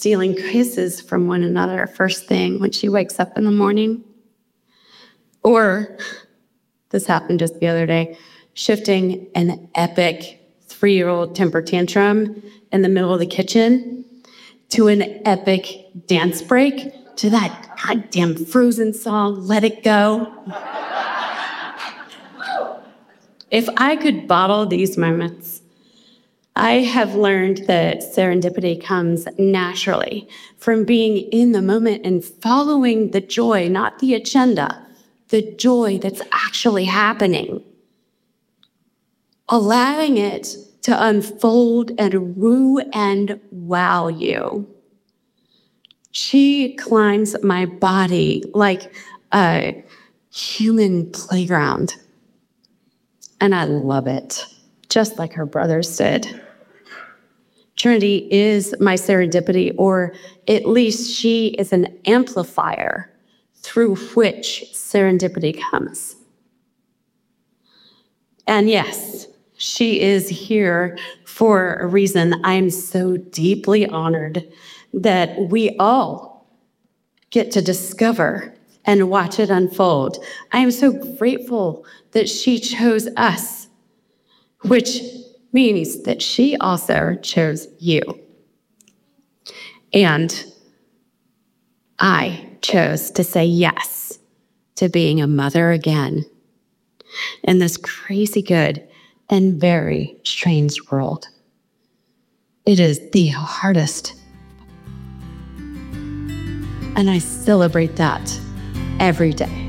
stealing kisses from one another first thing when she wakes up in the morning. Or, this happened just the other day, shifting an epic 3-year-old temper tantrum in the middle of the kitchen to an epic dance break to that goddamn Frozen song, Let It Go. If I could bottle these moments, I have learned that serendipity comes naturally from being in the moment and following the joy, not the agenda, the joy that's actually happening. Allowing it to unfold and woo and wow you. She climbs my body like a human playground. And I love it, just like her brothers did. Trinity is my serendipity, or at least she is an amplifier through which serendipity comes. And yes, she is here for a reason. I'm so deeply honored that we all get to discover and watch it unfold. I am so grateful that she chose us, which means that she also chose you. And I chose to say yes to being a mother again in this crazy good and very strange world. It is the hardest. And I celebrate that every day.